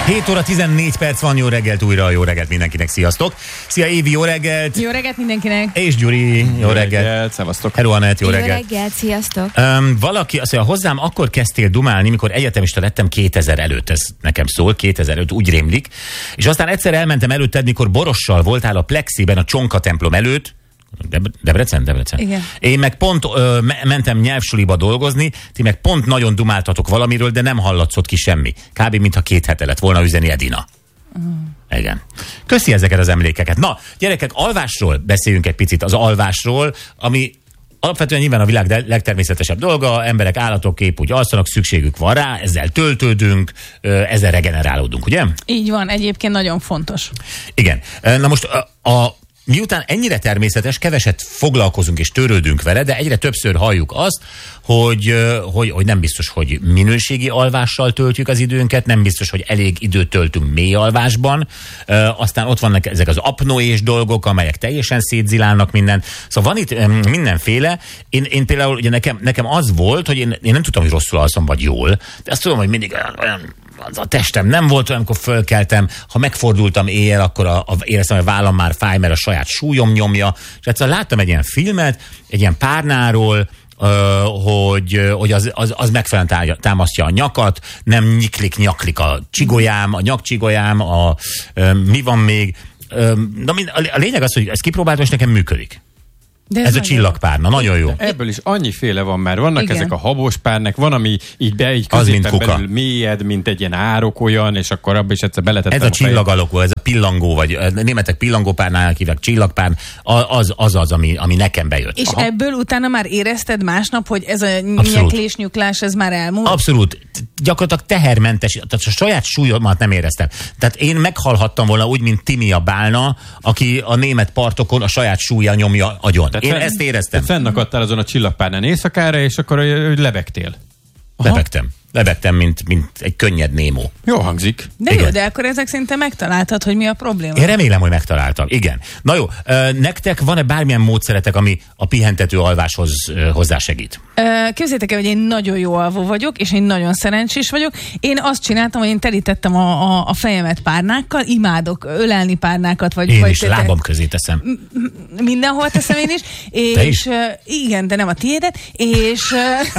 7 óra 14 perc van, jó reggelt újra, jó reggelt mindenkinek, sziasztok! Szia Évi, jó reggelt! Jó reggelt mindenkinek! És Gyuri, jó reggelt! Szevasztok! Hello Anett, jó reggelt! Jó reggelt, sziasztok! Valaki azt mondja, hozzám akkor kezdtél dumálni, mikor egyetemista lettem 2000 előtt, ez nekem szól, 2000 előtt, úgy rémlik, és aztán egyszer elmentem előtted, mikor Borossal voltál a Plexiben, a Csonka templom előtt, Debrecen? Igen. Én meg pont mentem nyelvsuliba dolgozni, ti meg pont nagyon dumáltatok valamiről, de nem hallatszott ki semmi. Kb. Mintha 2 hete lett volna, üzeni Edina. Igen. Köszi ezeket az emlékeket. Na, gyerekek, alvásról beszéljünk egy picit, az alvásról, ami alapvetően nyilván a világ legtermészetesebb dolga, emberek, állatok épp úgy alszanak, szükségük van rá, ezzel töltődünk, ezzel regenerálódunk, ugye? Így van, egyébként nagyon fontos. Igen. Na most miután ennyire természetes, keveset foglalkozunk és törődünk vele, de egyre többször halljuk azt, hogy nem biztos, hogy minőségi alvással töltjük az időnket, nem biztos, hogy elég időt töltünk mély alvásban, aztán ott vannak ezek az apnoés dolgok, amelyek teljesen szétzilálnak mindent. Szóval van itt mindenféle. Én például, ugye nekem az volt, hogy én nem tudtam, hogy rosszul alszom, vagy jól, de azt tudom, hogy mindig olyan a testem nem volt olyan, amikor fölkeltem, ha megfordultam éjjel, akkor éreztem, hogy a vállam már fáj, mert a saját súlyom nyomja. És egyszer láttam egy ilyen filmet, egy ilyen párnáról, hogy az megfelelően támasztja a nyakat, nem nyaklik a csigolyám, a nyakcsigolyám, mi van még. A lényeg az, hogy ezt kipróbáltam, és nekem működik. Ez a csillagpárna, nagyon jó. Ebből is annyiféle van már. Vannak igen. Ezek a habos párnek, van, ami így középen belül mélyed, mint egy ilyen árok olyan, és akkor abba is egyszer beletettem. Ez a csillagalakú, ez a pillangó, vagy németek pillangópárnának hívják, csillagpárn, az, ami nekem bejött. És ebből utána már érezted másnap, hogy ez a nyeklés-nyuklás, ez már elmúlt? Abszolút. Gyakorlatilag tehermentes, tehát a saját súlyomat nem éreztem. Tehát én meghalhattam volna úgy, mint Timi a bálna, aki a német partokon a saját súlya nyomja agyon. Én ezt éreztem. Fennakadtál azon a csillagpárnán éjszakára, és akkor lebegtél. Lebegtem, mint egy könnyed Némó. Jó hangzik. De igen. Jó, de akkor ezek szinte megtaláltad, hogy mi a probléma. Én remélem, hogy megtaláltam. Igen. Na jó, nektek van-e bármilyen módszeretek, ami a pihentető alváshoz hozzásegít? Képzeljétek el, hogy én nagyon jó alvó vagyok, és én nagyon szerencsés vagyok. Én azt csináltam, hogy én terítettem a fejemet párnákkal, imádok ölelni párnákat. Én is lábam közé teszem. Mindenhol teszem én is. És, igen, de nem a tiédet. És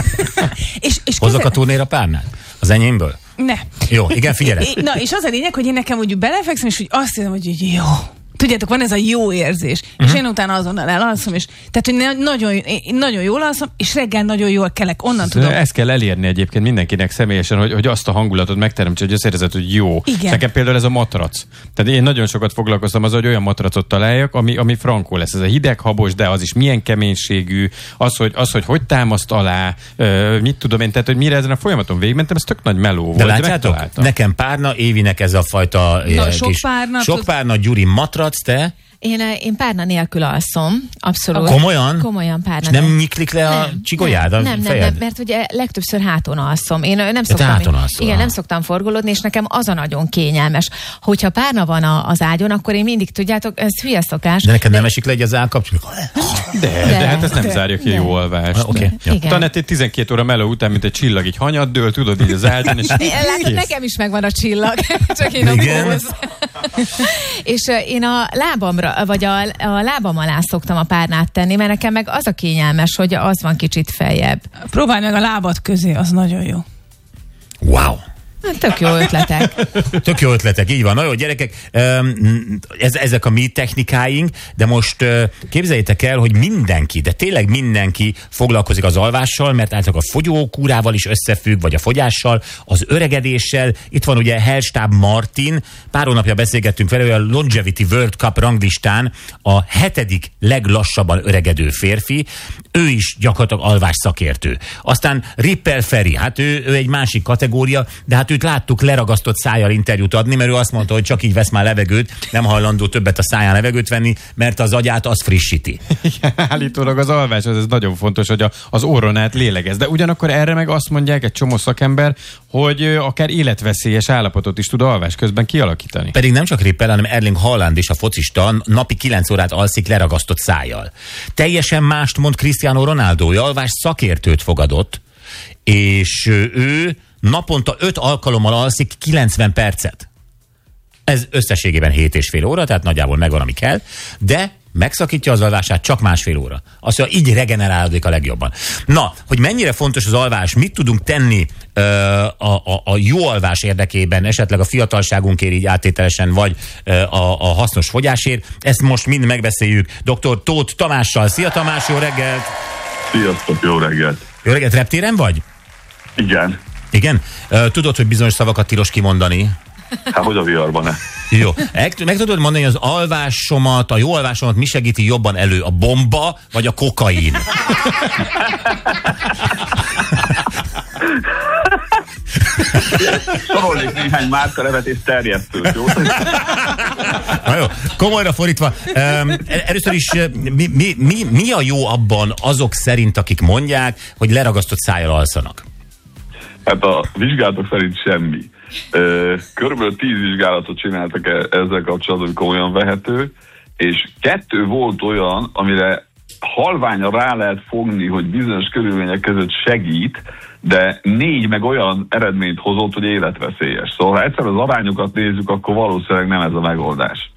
hozzak a turnéra párnát? Az enyémből? Ne. Jó, igen, figyelj. Na, és az a lényeg, hogy én nekem úgy belefekszem, és úgy azt hiszem, hogy jó. Tudjátok, van ez a jó érzés. És én utána azonnal elalszom, és tehát, hogy nagyon jól alszom, és reggel nagyon jól kelek. Onnan tudom. Ezt kell elérni egyébként mindenkinek személyesen, hogy azt a hangulatot megteremtse, hogy azt érzed, hogy jó. Igen. Nekem például ez a matrac. Tehát én nagyon sokat foglalkoztam azzal, hogy olyan matracot találjak, ami frankó lesz. Ez a hideghabos, de az is milyen keménységű, az, hogy támaszt alá, mit tudom én, tehát, hogy mire ezen a folyamaton végigmentem, ez tök nagy meló volt. De látjátok, nekem párna, Évinek ez a fajta sok párna, Gyuri matrac, te? Én párna nélkül alszom, abszolút. Komolyan? Komolyan párna. Nem nyiklik le a csigolyád, a fejed? Nem, mert ugye legtöbbször háton alszom. Én nem szoktam forgolódni, és nekem az a nagyon kényelmes. Hogyha párna van az ágyon, akkor én mindig, tudjátok, ez hülye szokás. De neked nem esik le egy az állkapcsolat? De hát ez nem zárja ki jó alvást. Talán egy 12 óra meló után, mint egy csillag, így hanyat dől, tudod, így az ágyon, és látod, nekem is megvan a csillag, csak én a póz. És én a lábamra, vagy a lábam alá szoktam a párnát tenni, mert nekem meg az a kényelmes, hogy az van kicsit feljebb. Próbálj meg a lábad közé, az nagyon jó. Wow! Tök jó ötletek. Tök jó ötletek, így van. Na jó, gyerekek, ezek a mi technikáink, de most képzeljétek el, hogy mindenki, de tényleg mindenki foglalkozik az alvással, mert általában a fogyókúrával is összefügg, vagy a fogyással, az öregedéssel. Itt van ugye Hellstab Martin, pár hónapja beszélgettünk vele, a Longevity World Cup ranglistán a 7. leglassabban öregedő férfi, ő is gyakorlatilag alvás szakértő. Aztán Ripper Feri, hát ő egy másik kategória, de hát őt láttuk leragasztott szájjal interjút adni, mert ő azt mondta, hogy csak így vesz már levegőt, nem hajlandó többet a száján levegőt venni, mert az agyát az frissíti. Igen, állítólag az alvás, ez nagyon fontos, hogy az orron át lélegez. De ugyanakkor erre meg azt mondják egy csomó szakember, hogy akár életveszélyes állapotot is tud alvás közben kialakítani. Pedig nem csak Ripper, hanem Erling Haaland is, a focista, napi 9 órát alszik leragasztott szájjal. Teljesen mást mond Cristiano Ronaldo, ő alvás szakértőt fogadott, és ő naponta 5 alkalommal alszik 90 percet. Ez összességében 7,5 óra, tehát nagyjából megvan, ami kell, de megszakítja az alvását csak 1,5 óra. Azt mondja, így regenerálódik a legjobban. Na, hogy mennyire fontos az alvás, mit tudunk tenni a jó alvás érdekében, esetleg a fiatalságunkért így áttételesen, vagy a hasznos fogyásért, ezt most mind megbeszéljük dr. Tóth Tamással. Szia Tamás, jó reggelt! Sziasztok, jó reggelt! Jó reggelt, reptéren vagy? Igen. Igen? Tudod, hogy bizonyos szavakat tilos kimondani? Hát, hogy a viharban-e? Jó. Meg tudod mondani, hogy az alvásomat, a jó alvásomat mi segíti jobban elő? A bomba, vagy a kokain? Sorolnék néhány márka nevet és terjesztőt, jó? Na jó, komolyra fordítva. Először is, mi a jó abban azok szerint, akik mondják, hogy leragasztott szájjal alszanak? Hát a vizsgálatok szerint semmi. Körülbelül 10 vizsgálatot csináltak ezzel kapcsolatban, hogy komolyan vehető, és 2 volt olyan, amire halványan rá lehet fogni, hogy bizonyos körülmények között segít, de 4 meg olyan eredményt hozott, hogy életveszélyes. Szóval ha egyszer az arányokat nézzük, akkor valószínűleg nem ez a megoldás.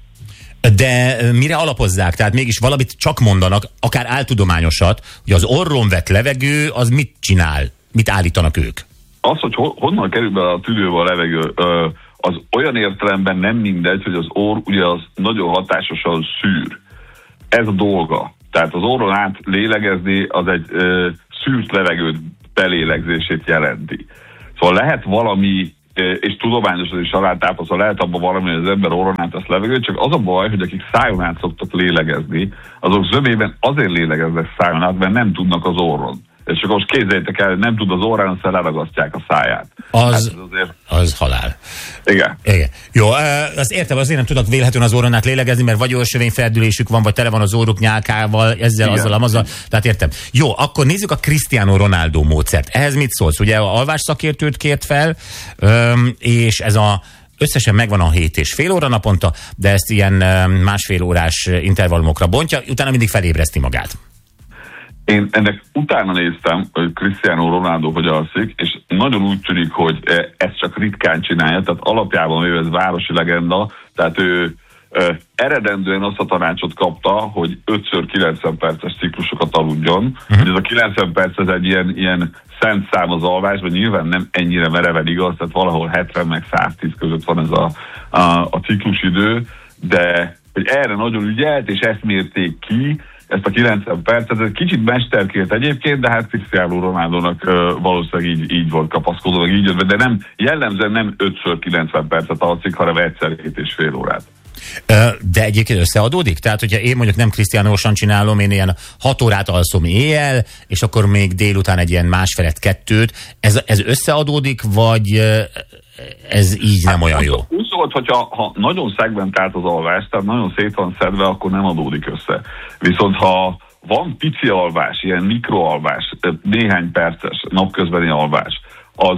De mire alapozzák? Tehát mégis valamit csak mondanak, akár áltudományosat, hogy az orron vett levegő, az mit csinál? Mit állítanak ők? Az, hogy honnan kerül be a tüdőbe a levegő, az olyan értelemben nem mindegy, hogy az orr ugye az nagyon hatásosan szűr. Ez a dolga. Tehát az orron át lélegezni az egy szűrt levegőt belélegzését jelenti. Szóval lehet valami, és tudományosan is alátápasztva, lehet abban valami, hogy az ember orron át tesz levegőt, csak az a baj, hogy akik szájon át szoktak lélegezni, azok zömében azért lélegeznek szájon át, mert nem tudnak az orron. És csak most képzeljétek el, nem tud az orrán, aztán leragasztják a száját. Az halál. Igen. Jó, azt értem, azért nem tudnak véletlenül az orron át lélegezni, mert vagy orrsövényfeldülésük van, vagy tele van az orruk nyálkával, ezzel, igen, azzal. Tehát értem. Jó, akkor nézzük a Cristiano Ronaldo módszert. Ehhez mit szólsz? Ugye a alvásszakértőt kért fel, és ez összesen megvan a 7,5 óra naponta, de ezt ilyen 1,5 órás intervallumokra bontja, utána mindig felébreszti magát. Én ennek utána néztem, hogy Cristiano Ronaldo hogy alszik, és nagyon úgy tűnik, hogy ezt csak ritkán csinálja, tehát alapjában ő ez városi legenda, tehát ő eredendően azt a tanácsot kapta, hogy 5x90 perces ciklusokat aludjon. Ez a 90 perc ez egy ilyen szent szám az alvásban, nyilván nem ennyire mereven igaz, tehát valahol 70 meg 110 között van ez a ciklusidő, de hogy erre nagyon ügyelt, és ezt mérték ki, ezt a 90 percet, ez kicsit mesterkért egyébként, de hát Cristiano Ronaldónak valószínűleg így volt kapaszkodó, így jött, de nem, jellemzően nem 5x90 percet alszik, hanem egyszer 7,5 órát. De egyébként összeadódik? Tehát, hogyha én mondjuk nem Cristiano-osan csinálom, én ilyen 6 órát alszom éjjel, és akkor még délután egy ilyen 1,5-2, ez összeadódik, vagy ez így nem olyan jó? Úgy szólt, hogyha nagyon szegmentált az alvás, tehát nagyon szét van szedve, akkor nem adódik össze. Viszont ha van pici alvás, ilyen mikroalvás, néhány perces napközbeni alvás, az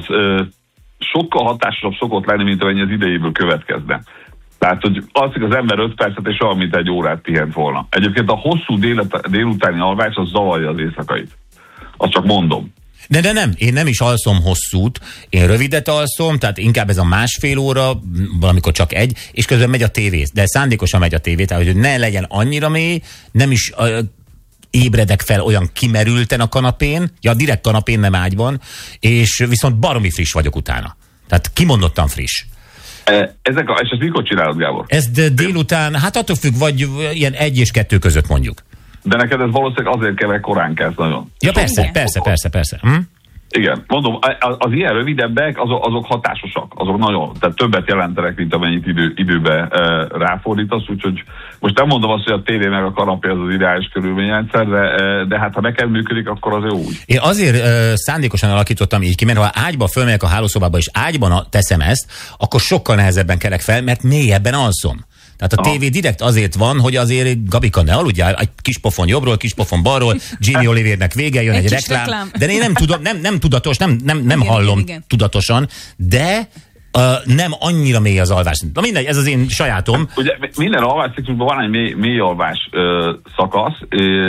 sokkal hatásosabb szokott lenni, mint amennyi az idejéből következne. Tehát, hogy alszik az ember 5 percet, és olyan, mint egy órát pihent volna. Egyébként a hosszú délutáni alvás, az zavarja az éjszakait. Azt csak mondom. De nem, én nem is alszom hosszút, én rövidet alszom, tehát inkább ez a 1,5 óra, valamikor csak egy, és közben megy a tévé, de szándékosan megy a tévé, tehát hogy ne legyen annyira mély, nem is ébredek fel olyan kimerülten a kanapén, direkt kanapén, nem ágyban, és viszont baromi friss vagyok utána. Tehát kimondottan friss. És ezt mikor csinálod, Gábor? Ez délután, hát attól függ, vagy ilyen 1 és 2 között mondjuk. De neked ez valószínűleg azért kell, mert korán kezd nagyon. Ja, persze. Igen, mondom, az ilyen rövidebbek, azok hatásosak, azok nagyon, tehát többet jelentenek, mint amennyit időbe ráfordítasz, úgyhogy most nem mondom azt, hogy a tévé meg a kanapé az ideális körülményrendszer, de hát ha neked működik, akkor az jó úgy. Én azért szándékosan alakítottam így ki, mert ha ágyba fölmegyek a hálószobába, és ágyban teszem ezt, akkor sokkal nehezebben kelek fel, mert mélyebben alszom. Tehát a tévé direkt azért van, hogy azért, Gabika, ne aludjál, egy kis pofon jobbról, kis pofon balról, Jamie Oliviernek vége, jön egy reklám. De én nem tudom, nem tudatos, nem igen, hallom igen. Tudatosan, de nem annyira mély az alvás. Na mindegy, ez az én sajátom. Ugye minden alvásciklusban van egy mély alvás szakasz,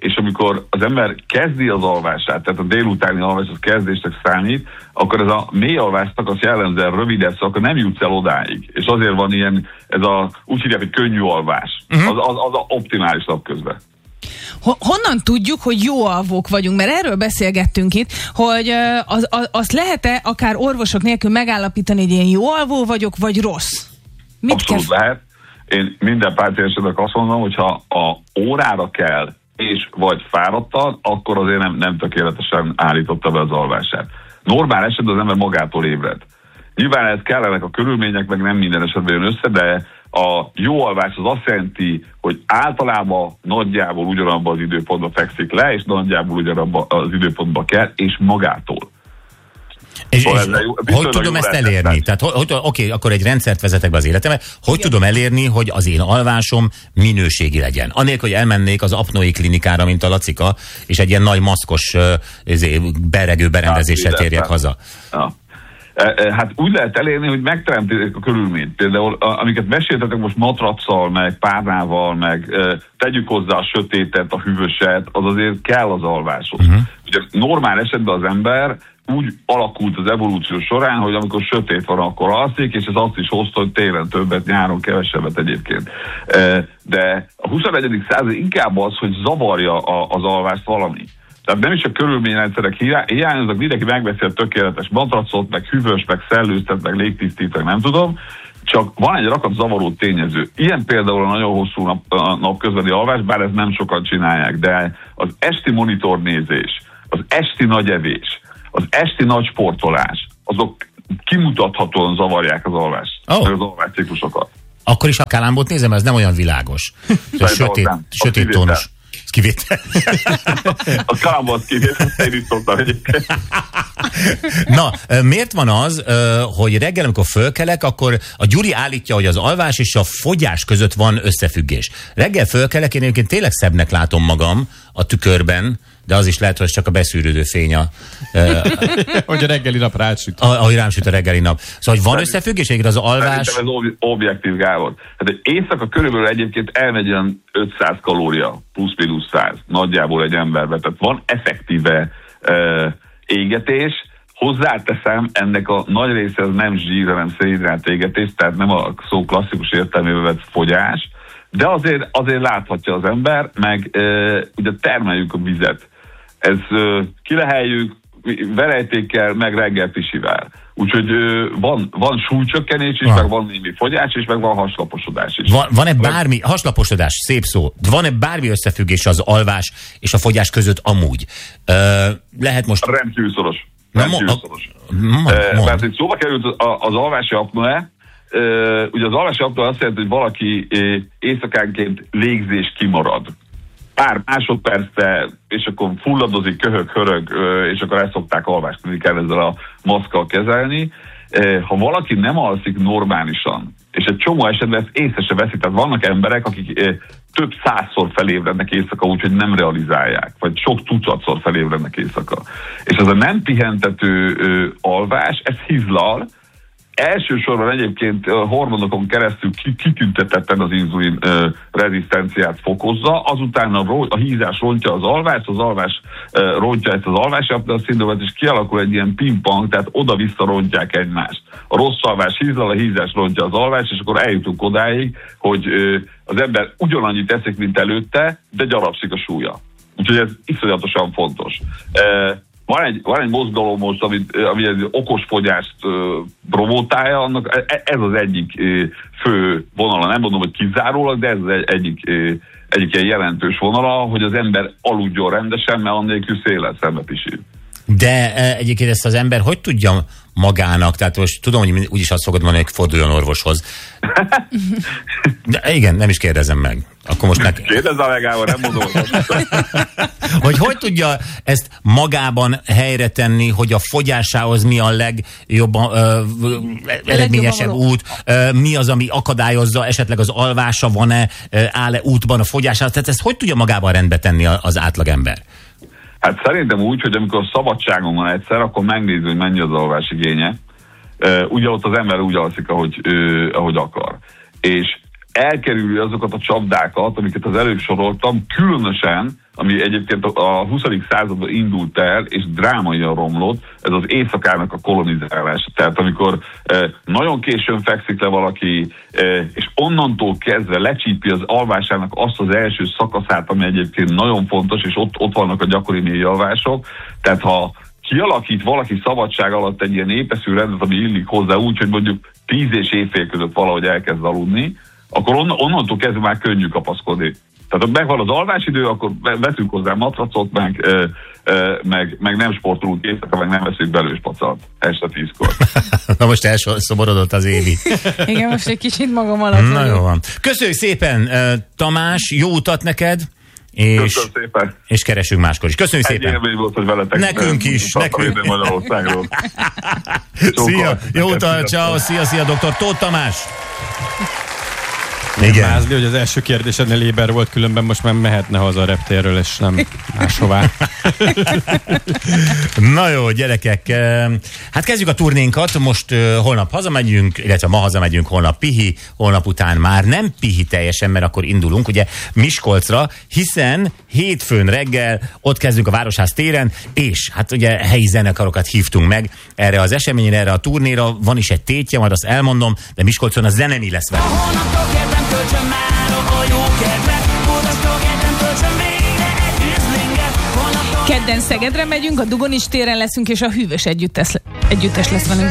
és amikor az ember kezdi az alvását, tehát a délutáni alvás az kezdésnek számít, akkor ez a mély alvás szakasz jellemzően rövidebb szakasz, akkor nem jutsz el odáig. És azért van ilyen, úgy hívják, hogy könnyű alvás. Az a optimális napközben. Honnan tudjuk, hogy jó alvók vagyunk? Mert erről beszélgettünk itt, hogy azt lehet-e akár orvosok nélkül megállapítani, hogy én jó alvó vagyok, vagy rossz? Abszolút lehet. Én minden páciensemnek azt mondom, hogy ha a órára kell, és vagy fáradtan, akkor azért nem tökéletesen állította be az alvását. Normál esetben az ember magától ébred. Nyilván ez kellenek a körülmények, meg nem minden esetben jön össze, de a jó alvás az azt jelenti, hogy általában nagyjából ugyanabban az időpontban fekszik le, és nagyjából ugyanabban az időpontban kell, és magától. És hogy tudom ezt elérni? Tehát, oké, akkor egy rendszert vezetek be az életembe. Hogy tudom elérni, hogy az én alvásom minőségi legyen? Anélkül, hogy elmennék az apnoé klinikára, mint a Lacika, és egy ilyen nagy maszkos beregő berendezéssel térjek haza. Ja. Hát úgy lehet elérni, hogy megteremtik a körülményt. Például, amiket meséltetek most matracsal, meg párnával, meg tegyük hozzá a sötétet, a hűvöset, az azért kell az alváshoz. Ugye normál esetben az ember úgy alakult az evolúció során, hogy amikor sötét van, akkor alszik, és ez azt is hozta, hogy télen többet, nyáron kevesebbet egyébként. De a 21. század inkább az, hogy zavarja az alvást valami. Tehát nem is a körülményrendszerek hiányoznak, mindenki megveszi a tökéletes matracot, meg hűvös, meg szellőztet, meg légtisztít, meg nem tudom, csak van egy rakat zavaró tényező. Ilyen például a nagyon hosszú nap közbeni alvás, bár ezt nem sokan csinálják, de az esti monitornézés, az esti nagy evés, az esti nagy sportolás, azok kimutathatóan zavarják az alvást, az alvásciklusokat. Akkor is a Kalambót nézem, ez nem olyan világos. Sötét tónus. Kivétel. A Kalambót kivétel, én is szoktam egyébként. Na, miért van az, hogy reggel, amikor fölkelek, akkor a Gyuri állítja, hogy az alvás és a fogyás között van összefüggés. Reggel fölkelek, én egyébként tényleg szebbnek látom magam a tükörben, de az is lehet, hogy csak a beszűrődő fény hogy a reggeli nap rásüt. Ahogy rám süt a reggeli nap. Szóval, hogy van összefüggés, az alvás... Szerintem ez objektív, Gábor. Hát egy éjszaka körülbelül egyébként elmegy olyan 500 kalória, plusz-minusz 100, nagyjából egy emberbe. Tehát van effektíve égetés. Hozzáteszem, ennek a nagy része az nem zsír, hanem szénhidrát égetés, tehát nem a szó klasszikus értelmében vett fogyás, de azért láthatja az ember, meg ugye termeljük a vizet. Ez kileheljük verejtékkel, meg reggel pisivel. Úgyhogy van súlycsökkenés is, meg van némi fogyás is, meg van haslaposodás is. Van-e bármi, haslaposodás, szép szó, van-e bármi összefüggés az alvás és a fogyás között amúgy? Lehet most... Rendkívül szoros. Mert itt szóba került az alvási apnoe. Ugye az alvási apnoe azt jelenti, hogy valaki éjszakánként légzés kimarad. Pár másodpercre, és akkor fulladozik, köhög, hörög, és akkor ezt szokták alvásklinikán ezzel a maszkkal kezelni. Ha valaki nem alszik normálisan, és egy csomó esetben ezt észre se veszi, tehát vannak emberek, akik több százszor felébrednek éjszaka, úgyhogy nem realizálják, vagy sok tucatszor felébrednek éjszaka. És ez a nem pihentető alvás, ez hizlal, elsősorban egyébként hormonokon keresztül kitüntetetten az inzulin rezisztenciát fokozza, azután a hízás rontja az alvás rontja ezt az alvásapnoea-szindrómát, és kialakul egy ilyen pingpong, tehát oda-vissza rontják egymást. A rossz alvás hízlal, a hízás rontja az alvás, és akkor eljutunk odáig, hogy az ember ugyanannyit eszik, mint előtte, de gyarapszik a súlya. Úgyhogy ez iszonyatosan fontos. Van egy mozgalom most, ami egy okos fogyást promotálja, annak ez az egyik fő vonala. Nem mondom, hogy kizárólag, de ez az egyik ilyen jelentős vonala, hogy az ember aludjon rendesen, mert annélkül széllel szembe pisír. De egyébként ezt az ember hogy tudja magának? Tehát most tudom, hogy úgyis azt fogod mondani, hogy forduljon orvoshoz. De igen, nem is kérdezem meg. Akkor most Kérdezzem meg, Gábor, nem mondom. Hogy tudja ezt magában helyre tenni, hogy a fogyásához mi a legjobb, eredményesebb út, mi az, ami akadályozza, esetleg az alvása van-e, áll-e útban a fogyásához? Tehát ezt hogy tudja magában rendbe tenni az átlagember? Hát szerintem úgy, hogy amikor szabadságon van egyszer, akkor megnézzük, hogy mennyi az alvásigénye. Ugye ott az ember úgy alszik, ahogy akar. És elkerüli azokat a csapdákat, amiket az előbb soroltam, különösen, ami egyébként a 20. században indult el, és drámaian romlott, ez az éjszakának a kolonizálása. Tehát amikor nagyon későn fekszik le valaki, és onnantól kezdve lecsípi az alvásának azt az első szakaszát, ami egyébként nagyon fontos, és ott vannak a gyakori mélyalvások. Tehát ha kialakít valaki szabadság alatt egy ilyen épeszű rendet, ami illik hozzá úgy, hogy mondjuk 10 és éjfél között valahogy elkezd aludni, akkor onnantól kezdve már könnyű kapaszkodni. Tehát ha megvan az alvásidő, akkor veszünk hozzá matracot, meg nem sportolunk éjszaka, meg nem veszünk belőspacalt este 10-kor. Na most elszomorodott az Évi. Igen, most egy kicsit magam alatt. Na jó van. Köszönjük szépen, Tamás, jó utat neked, és keresünk máskor is. Köszönjük szépen. Egy élmény volt, hogy veletek. Nekünk is. Nekünk. Magyarországról. Szia, jó utat, ciao, szia, dr. Tóth Tamás. Igen. Mázli, hogy az első kérdésednél éber volt, különben most már mehetne haza a reptérről, és nem máshová. Na jó, gyerekek, hát kezdjük a turnénkat, most holnap hazamegyünk, illetve ma hazamegyünk, holnap pihi, holnap után már nem pihi teljesen, mert akkor indulunk, ugye Miskolcra, hiszen hétfőn reggel ott kezdünk a Városház téren, és hát ugye helyi zenekarokat hívtunk meg erre az eseményre, erre a turnéra, van is egy tétje, majd azt elmondom, de Miskolcon a zenemi lesz velünk. Kedden Szegedre megyünk, a Dugonis téren leszünk, és a Hűvös együttes lesz velünk.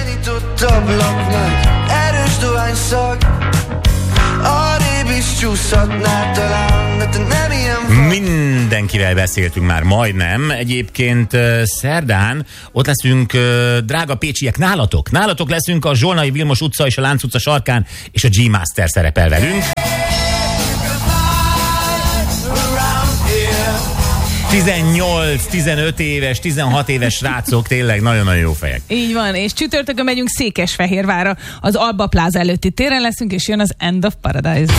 Erős dohányszag, arrébb is csúszhatnál talán, de te nem ilyen vagy. Mindenkivel beszéltünk már majdnem. Egyébként szerdán ott leszünk, drága pécsiek, nálatok leszünk a Zsolnai Vilmos utca és a Lánc utca sarkán, és a G-Master szerepel velünk. 18-15 éves, 16 éves srácok, tényleg nagyon-nagyon jó fejek. Így van, és csütörtökön megyünk Székesfehérvárra, az Alba Plaza előtti téren leszünk, és jön az End of Paradise.